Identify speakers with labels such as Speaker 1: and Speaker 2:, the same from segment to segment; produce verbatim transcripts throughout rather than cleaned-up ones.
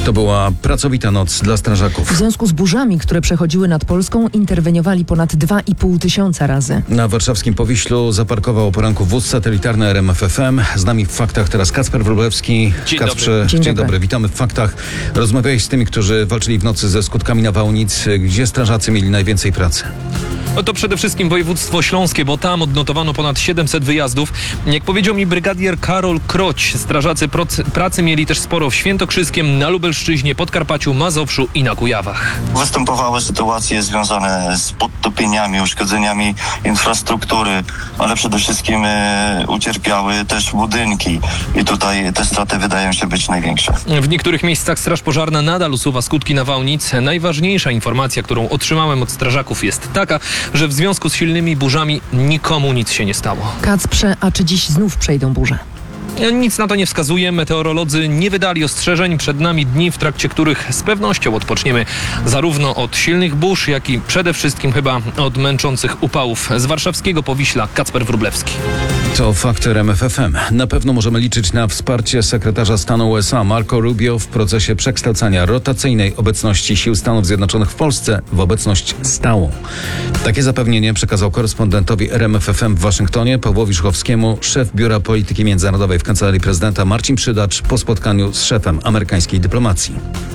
Speaker 1: To była pracowita noc dla strażaków.
Speaker 2: W związku z burzami, które przechodziły nad Polską, interweniowali ponad dwa i pół tysiąca razy.
Speaker 1: Na warszawskim Powiślu zaparkował o poranku wóz satelitarny R M F F M. Z nami w faktach teraz Kacper Wróblewski.
Speaker 3: Dzień
Speaker 1: Kacprze,
Speaker 3: dobry.
Speaker 2: Dzień
Speaker 1: dzień
Speaker 2: dobry.
Speaker 1: dobry. Witamy w faktach. Rozmawiałeś z tymi, którzy walczyli w nocy ze skutkami nawałnic. Gdzie strażacy mieli najwięcej pracy?
Speaker 3: No to przede wszystkim województwo śląskie, bo tam odnotowano ponad siedemset wyjazdów. Jak powiedział mi brygadier Karol Kroć, strażacy proc- pracy mieli też sporo w Świętokrzyskiem, na Lubelszczyźnie, Podkarpaciu, Mazowszu i na Kujawach.
Speaker 4: Występowały sytuacje związane z podtopieniami, uszkodzeniami infrastruktury, ale przede wszystkim e, ucierpiały też budynki i tutaj te straty wydają się być największe.
Speaker 3: W niektórych miejscach Straż Pożarna nadal usuwa skutki nawałnic. Najważniejsza informacja, którą otrzymałem od strażaków, jest taka, że w związku z silnymi burzami nikomu nic się nie stało.
Speaker 2: Kacprze, a czy dziś znów przejdą burze?
Speaker 3: Nic na to nie wskazuje. Meteorolodzy nie wydali ostrzeżeń. Przed nami dni, w trakcie których z pewnością odpoczniemy zarówno od silnych burz, jak i przede wszystkim chyba od męczących upałów. Z warszawskiego Powiśla Kacper Wróblewski.
Speaker 1: To fakt R M F F M. Na pewno możemy liczyć na wsparcie sekretarza stanu U S A Marco Rubio w procesie przekształcania rotacyjnej obecności sił Stanów Zjednoczonych w Polsce w obecność stałą. Takie zapewnienie przekazał korespondentowi R M F F M w Waszyngtonie Pawłowi Żuchowskiemu szef Biura Polityki Międzynarodowej w Kancelarii Prezydenta Marcin Przydacz po spotkaniu z szefem amerykańskiej dyplomacji.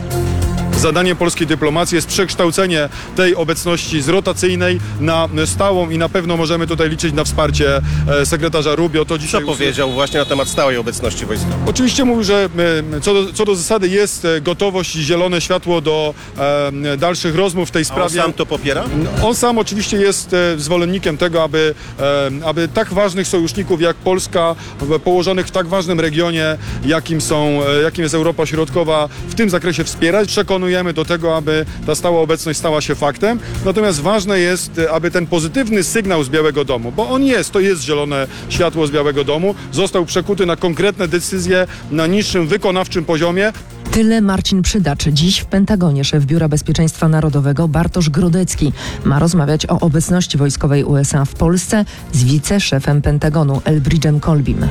Speaker 5: Zadaniem polskiej dyplomacji jest przekształcenie tej obecności z rotacyjnej na stałą i na pewno możemy tutaj liczyć na wsparcie e, sekretarza Rubio. To dzisiaj
Speaker 6: Co powiedział właśnie na temat stałej obecności wojskowej?
Speaker 5: Oczywiście mówił, że e, co do, co do zasady jest e, gotowość i zielone światło do e, dalszych rozmów w tej
Speaker 6: A on
Speaker 5: sprawie.
Speaker 6: sam to popiera?
Speaker 5: On sam oczywiście jest e, zwolennikiem tego, aby, e, aby tak ważnych sojuszników jak Polska, e, położonych w tak ważnym regionie, jakim są, e, jakim jest Europa Środkowa, w tym zakresie wspierać. Przekonujemy do tego, aby ta stała obecność stała się faktem. Natomiast ważne jest, e, aby ten pozytywny sygnał z Białego Domu, bo on jest, to jest zielone światło z Białego Domu, został przekuty na konkretne decyzje na niższym wykonawczym poziomie.
Speaker 2: Tyle Marcin Przydacz. Dziś w Pentagonie szef Biura Bezpieczeństwa Narodowego Bartosz Grodecki ma rozmawiać o obecności wojskowej U S A w Polsce z wiceszefem Pentagonu Elbridge'em Colbym.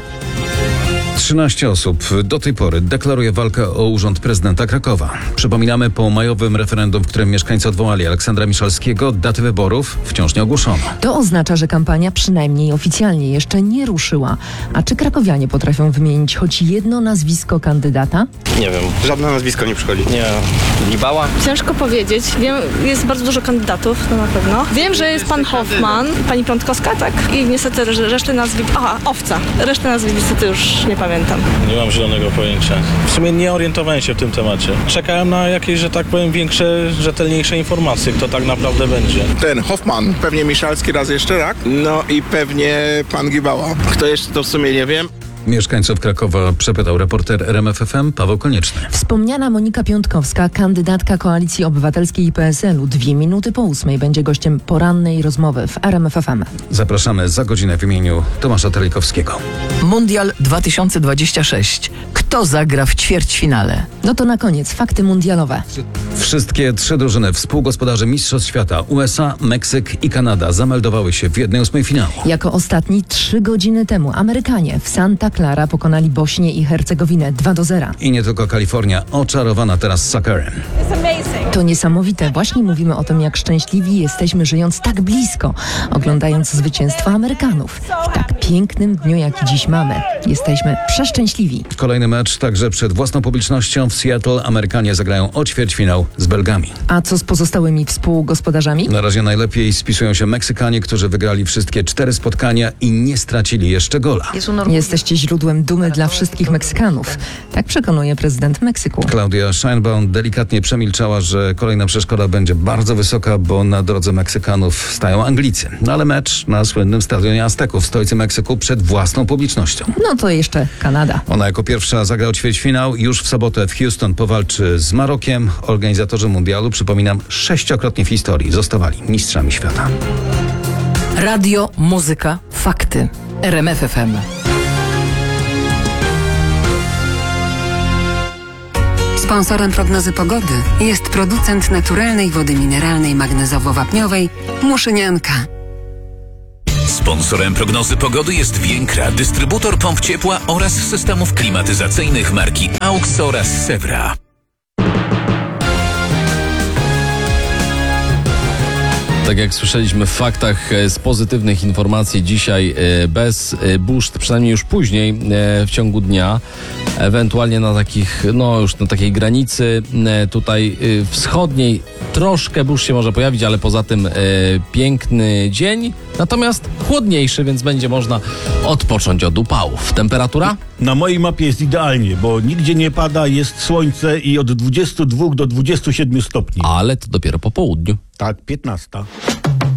Speaker 1: trzynaście osób do tej pory deklaruje walkę o urząd prezydenta Krakowa. Przypominamy, po majowym referendum, w którym mieszkańcy odwołali Aleksandra Miszalskiego, daty wyborów wciąż nie ogłoszono.
Speaker 2: To oznacza, że kampania przynajmniej oficjalnie jeszcze nie ruszyła. A czy krakowianie potrafią wymienić choć jedno nazwisko kandydata?
Speaker 6: Nie wiem. Żadne nazwisko nie przychodzi.
Speaker 3: Nie. Libała?
Speaker 7: Ciężko powiedzieć. Wiem, jest bardzo dużo kandydatów, to na pewno. Wiem, że jest pan Hoffman, pani Prądkowska, tak? I niestety resz- reszty nazwisk... Aha, Owca. Resztę nazwisk niestety już nie pamiętam.
Speaker 8: Nie mam zielonego pojęcia. W sumie nie orientowałem się w tym temacie. Czekałem na jakieś, że tak powiem, większe, rzetelniejsze informacje, kto tak naprawdę będzie.
Speaker 9: Ten Hoffman, pewnie Miszalski raz jeszcze, tak? No i pewnie pan Gibała. Kto jeszcze, to w sumie nie wiem.
Speaker 1: Mieszkańców Krakowa przepytał reporter R M F F M Paweł Konieczny.
Speaker 2: Wspomniana Monika Piątkowska, kandydatka Koalicji Obywatelskiej i P S L u, dwie minuty po ósmej będzie gościem porannej rozmowy w R M F F M.
Speaker 1: Zapraszamy za godzinę w imieniu Tomasza Telikowskiego.
Speaker 10: Mundial dwa tysiące dwadzieścia sześć. Kto zagra w ćwierćfinale?
Speaker 2: No to na koniec fakty mundialowe.
Speaker 1: Wszystkie trzy drużyny współgospodarzy Mistrzostw Świata U S A, Meksyk i Kanada zameldowały się w jednej ósmej finału.
Speaker 2: Jako ostatni trzy godziny temu Amerykanie w Santa Clara pokonali Bośnię i Hercegowinę dwa do zera.
Speaker 1: I nie tylko Kalifornia, oczarowana teraz Sakarem.
Speaker 2: To niesamowite. Właśnie mówimy o tym, jak szczęśliwi jesteśmy, żyjąc tak blisko, oglądając zwycięstwo Amerykanów. W tak pięknym dniu, jaki dziś mamy. Jesteśmy przeszczęśliwi.
Speaker 1: Kolejny mecz także przed własną publicznością w Seattle. Amerykanie zagrają o ćwierćfinał z Belgami.
Speaker 2: A co z pozostałymi współgospodarzami?
Speaker 1: Na razie najlepiej spisują się Meksykanie, którzy wygrali wszystkie cztery spotkania i nie stracili jeszcze gola.
Speaker 2: Jesteście źródłem dumy dla wszystkich Meksykanów. Tak przekonuje prezydent Meksyku.
Speaker 1: Claudia Sheinbaum delikatnie przemilczała, że kolejna przeszkoda będzie bardzo wysoka, bo na drodze Meksykanów stają Anglicy. No ale mecz na słynnym stadionie Azteków w stolicy Meksyku przed własną publicznością.
Speaker 2: No to jeszcze Kanada.
Speaker 1: Ona jako pierwsza zagra ćwierćfinał. Już w sobotę w Houston powalczy z Marokiem. Organizatorzy mundialu, przypominam, sześciokrotnie w historii zostawali mistrzami świata.
Speaker 10: Radio, muzyka, fakty. R M F F M.
Speaker 11: Sponsorem prognozy pogody jest producent naturalnej wody mineralnej magnezowo-wapniowej Muszynianka.
Speaker 12: Sponsorem prognozy pogody jest Więkra, dystrybutor pomp ciepła oraz systemów klimatyzacyjnych marki A U X oraz Sewra.
Speaker 13: Tak jak słyszeliśmy w faktach, e, z pozytywnych informacji dzisiaj e, bez e, burz, przynajmniej już później e, w ciągu dnia, ewentualnie na takich, no już na takiej granicy e, tutaj e, wschodniej troszkę burz się może pojawić, ale poza tym e, piękny dzień, natomiast chłodniejszy, więc będzie można odpocząć od upałów. Temperatura?
Speaker 14: Na mojej mapie jest idealnie, bo nigdzie nie pada, jest słońce i od dwudziestu dwóch do dwudziestu siedmiu stopni.
Speaker 13: Ale to dopiero po południu.
Speaker 14: Tak, piętnasta.